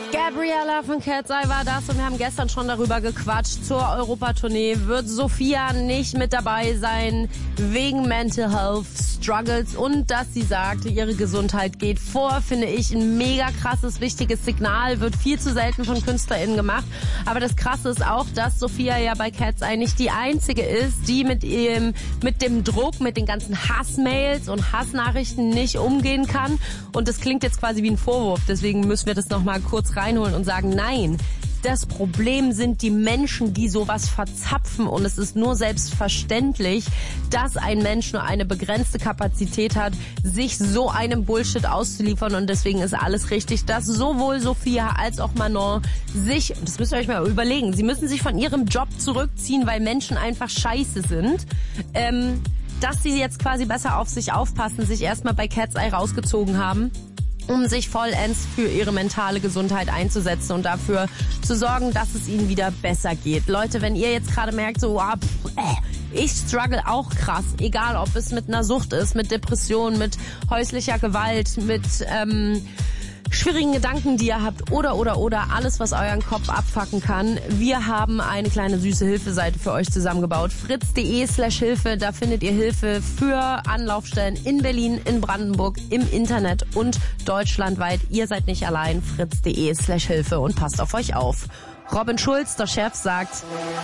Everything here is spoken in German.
Gabriella von Cat's Eye war das und wir haben gestern schon darüber gequatscht. Zur Europatournee wird Sophia nicht mit dabei sein wegen Mental Health Struggles und dass sie sagte, ihre Gesundheit geht vor, finde ich ein mega krasses, wichtiges Signal, wird viel zu selten von KünstlerInnen gemacht. Aber das Krasse ist auch, dass Sophia ja bei Cat's Eye nicht die einzige ist, die mit dem Druck, mit den ganzen Hassmails und Hassnachrichten nicht umgehen kann. Und das klingt jetzt quasi wie ein Vorwurf, deswegen müssen wir das nochmal kurz reinholen und sagen, nein, das Problem sind die Menschen, die sowas verzapfen und es ist nur selbstverständlich, dass ein Mensch nur eine begrenzte Kapazität hat, sich so einem Bullshit auszuliefern und deswegen ist alles richtig, dass sowohl Sophia als auch Manon sich, und das müsst ihr euch mal überlegen, sie müssen sich von ihrem Job zurückziehen, weil Menschen einfach scheiße sind, dass sie jetzt quasi besser auf sich aufpassen, sich erstmal bei Cat's Eye rausgezogen haben, um sich vollends für ihre mentale Gesundheit einzusetzen und dafür zu sorgen, dass es ihnen wieder besser geht. Leute, wenn ihr jetzt gerade merkt, so, ich struggle auch krass, egal ob es mit einer Sucht ist, mit Depression, mit häuslicher Gewalt, mit schwierigen Gedanken, die ihr habt oder alles, was euren Kopf abfacken kann. Wir haben eine kleine süße Hilfeseite für euch zusammengebaut. fritz.de/Hilfe, da findet ihr Hilfe für Anlaufstellen in Berlin, in Brandenburg, im Internet und deutschlandweit. Ihr seid nicht allein. fritz.de/Hilfe und passt auf euch auf. Robin Schulz, der Chef, sagt...